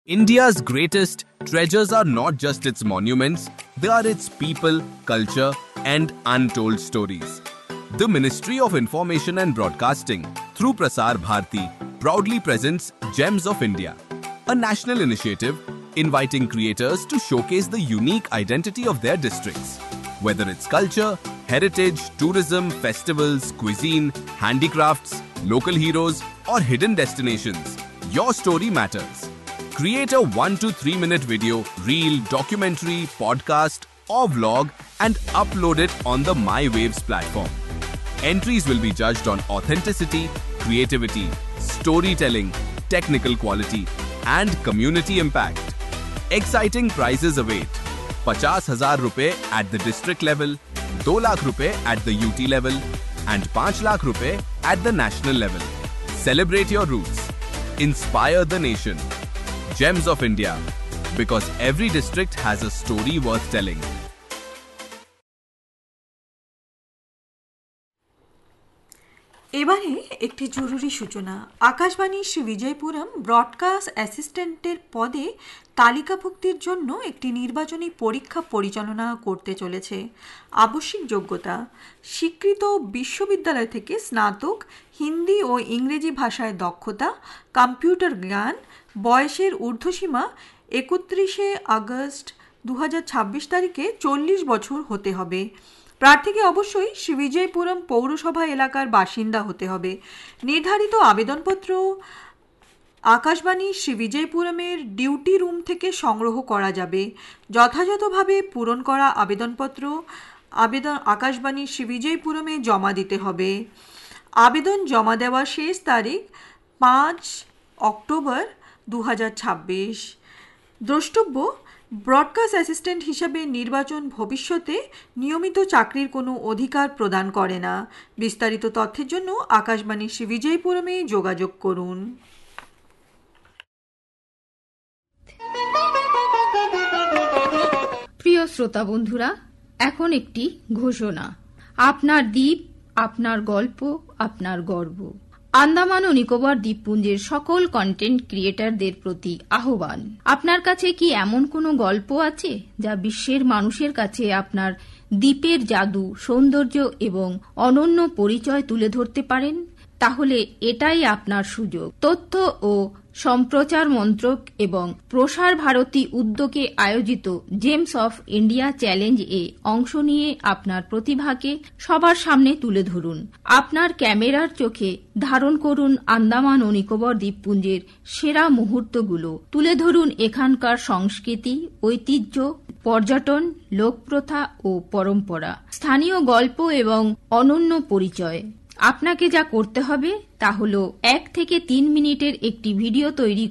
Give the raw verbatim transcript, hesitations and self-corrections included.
India's greatest treasures are not just its monuments, they are its people, culture, and untold stories. The Ministry of Information and Broadcasting, through Prasar Bharati, proudly presents Gems of India, a national initiative inviting creators to showcase the unique identity of their districts. Whether it's culture, heritage, tourism, festivals, cuisine, handicrafts, local heroes, or hidden destinations, your story matters. Create a one to three minute video, reel, documentary, podcast, or vlog and upload it on the MyWaves platform. Entries will be judged on authenticity, creativity, storytelling, technical quality, and community impact. Exciting prizes await. पचास हजार रुपए at the district level, दो लाख रुपए at the U T level, and पाँच लाख रुपए at the national level. Celebrate your roots. Inspire the nation. Gems of India, because every district has a story worth telling. এবারে একটি জরুরি সূচনা। Akashvani Shri বিজয়পুরম broadcast অ্যাসিস্ট্যান্টের পদে তালিকাভুক্তির জন্য একটি নির্বাচনী পরীক্ষা পরিচালনা করতে চলেছে। আবশ্যিক যোগ্যতা: স্বীকৃত বিশ্ববিদ্যালয় থেকে স্নাতক, হিন্দি ও ইংরেজি ভাষায় দক্ষতা, কম্পিউটার জ্ঞান, বয়সের ঊর্ধ্বসীমা একত্রিশে আগস্ট দু হাজার ছাব্বিশ তারিখে চল্লিশ বছর হতে হবে। প্রার্থীকে অবশ্যই শ্রী বিজয়পুরম পৌরসভা এলাকার বাসিন্দা হতে হবে। নির্ধারিত আবেদনপত্র আকাশবাণী শ্রী বিজয়পুরমের ডিউটি রুম থেকে সংগ্রহ করা যাবে। যথাযথভাবে পূরণ করা আবেদনপত্র আবেদন আকাশবাণী শ্রী বিজয়পুরমে জমা দিতে হবে। আবেদন জমা দেওয়ার শেষ তারিখ পাঁচ অক্টোবর দু হাজার ছাব্বিশ। দ্রষ্টব্য: ব্রডকাস্ট অ্যাসিস্ট্যান্ট হিসাবে নির্বাচন ভবিষ্যতে নিয়মিত চাকরির কোনো অধিকার প্রদান করে না। বিস্তারিত তথ্যের জন্য আকাশবাণী শ্রী বিজয়পুরমে যোগাযোগ করুন। প্রিয় শ্রোতা বন্ধুরা, এখন একটি ঘোষণা। আপনার দ্বীপ, আপনার গল্প, আপনার গর্ব। আন্দামান ও নিকোবর দ্বীপপুঞ্জের সকল কন্টেন্ট ক্রিয়েটরদের প্রতি আহ্বান। আপনার কাছে কি এমন কোনো গল্প আছে যা বিশ্বের মানুষের কাছে আপনার দ্বীপের জাদু, সৌন্দর্য এবং অনন্য পরিচয় তুলে ধরতে পারেন? তাহলে এটাই আপনার সুযোগ। তথ্য ও সম্প্রচার মন্ত্রক এবং প্রসার ভারতী উদ্যোগে আয়োজিত জেমস অফ ইন্ডিয়া চ্যালেঞ্জ এ অংশ নিয়ে আপনার প্রতিভাকে সবার সামনে তুলে ধরুন। আপনার ক্যামেরার চোখে ধারণ করুন আন্দামান ও নিকোবর দ্বীপপুঞ্জের সেরা মুহূর্তগুলো। তুলে ধরুন এখানকার সংস্কৃতি, ঐতিহ্য, পর্যটন, লোকপ্রথা ও পরম্পরা, স্থানীয় গল্প এবং অনন্য পরিচয়। আপনাকে যা করতে হবে তা হল এক থেকে তিন মিনিটের একটি ভিডিও তৈরি